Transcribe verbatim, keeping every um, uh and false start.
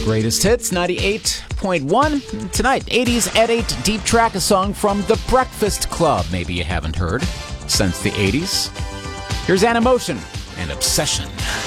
Greatest Hits, ninety-eight point one. Tonight, eighties at eight deep track, a song from The Breakfast Club. Maybe you haven't heard since the eighties. Here's Animotion and Obsession.